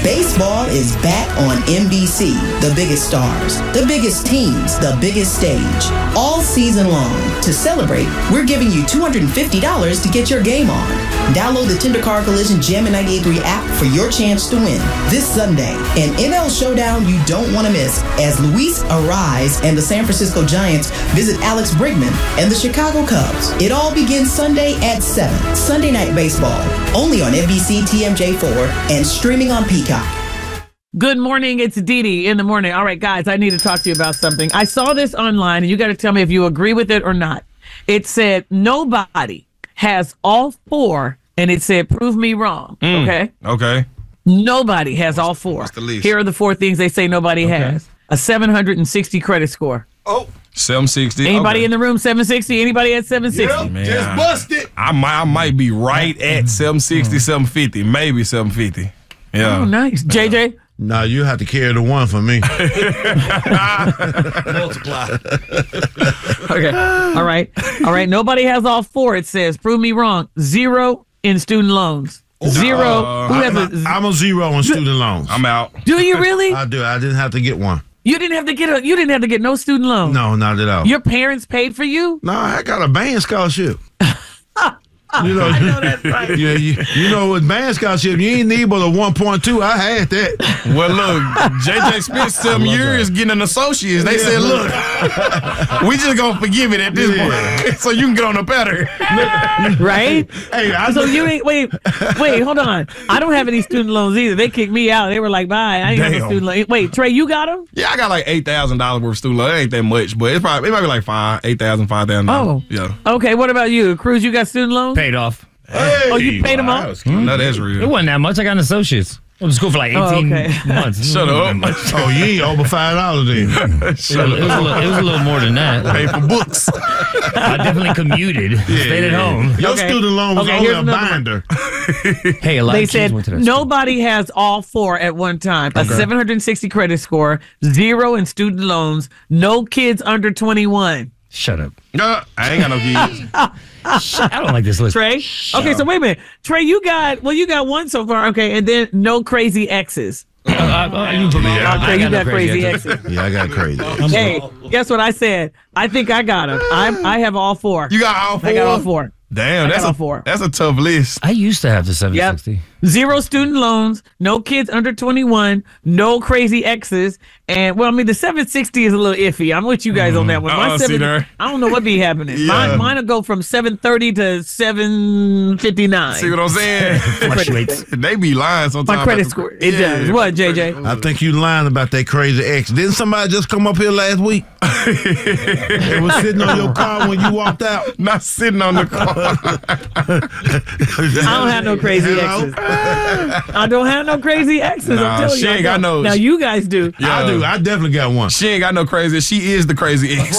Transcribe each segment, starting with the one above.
Baseball is back on NBC. The biggest stars, the biggest teams, the biggest stage. All season long. To celebrate, we're giving you $250 to get your game on. Download the Tender Car Collision Jammin' 98.3 app for your chance to win. This Sunday, an NL showdown you don't want to miss as Luis Arraez and the San Francisco Giants visit Alex Bregman and the Chicago Cubs. It all begins Sunday at 7. Sunday Night Baseball. Only on NBC TMJ4 and streaming on Peacock. Good morning. It's Dee Dee in the morning. All right, guys, I need to talk to you about something. I saw this online, and you got to tell me if you agree with it or not. It said nobody has all four, and it said prove me wrong. Okay? Okay. Nobody has all four. What's the list? Here are the four things they say nobody has. A 760 credit score. Oh, 760. Anybody in the room 760? Anybody at 760? Man, Just busted. I might be right at 760, 750, maybe 750. Yeah. Oh, nice. JJ? No, you have to carry the one for me. Multiply. Okay. All right. Nobody has all four, it says. Prove me wrong. 0 in student loans. 0. Who has I'm a 0 on student loans. I'm out. Do you really? I do. I didn't have to get one. You didn't have to get no student loan. No, not at all. Your parents paid for you? No, I got a band scholarship. You know, I know that's right. Yeah, you know, with band scholarship, you ain't need but a 1.2. I had that. Well, look, JJ spent some years getting an associate's. They said, look, we just gonna forgive it at this point, so you can get on the better. Right? Hey, So you ain't wait, hold on. I don't have any student loans either. They kicked me out. They were like, bye. I ain't got no student loan. Wait, Trey, you got them? Yeah, I got like $8,000 worth of student loan. It ain't that much, but it might be like $8,000, $5,000. Oh, yeah. Okay, what about you, Cruz? You got student loans? Paid off. Hey, Oh, you paid them off? No, that's real. It wasn't that much. I got an associate's. I went to school for like 18 months. Shut up. Oh, you ain't over $5 then. It was a little more than that. Pay for books. I definitely commuted. Stayed at home. Your student loan was only a binder. Hey, a lot They of kids said went to that nobody has all four at one time. A 760 credit score, 0 in student loans, no kids under 21. Shut up. I ain't got no kids. I don't like this list. Trey? Okay, so wait a minute. Trey, you got one so far. Okay, and then no crazy exes. You put me there. Trey, you got crazy exes. Yeah, I got crazy. Hey, guess what I said? I think I got them. I have all four. You got all four? I got all four. Damn, got all four. That's a tough list. I used to have the 760. 0 student loans, no kids under 21, no crazy exes, and well, I mean the 760 is a little iffy. I'm with you guys on that one. My see there. I don't know what be happening. Yeah. Mine will go from 730 to 759. See what I'm saying? Fluctuates. They be lying sometimes. My credit score. It does. What, JJ? I think you lying about that crazy ex. Didn't somebody just come up here last week? They was sitting on your car when you walked out. Not sitting on the car. I don't have no crazy exes. I don't have no crazy exes. Nah, I'm telling she you. ain't got no. Now you guys do. Yeah. I do. I definitely got one. She ain't got no crazy. She is the crazy ex.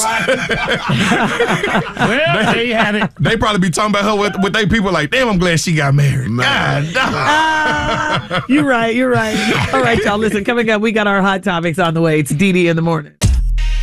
Well, there you have it. They probably be talking about her with they people like, damn, I'm glad she got married. God, You're right. All right, y'all. Listen, coming up, we got our hot topics on the way. It's Dee Dee in the morning.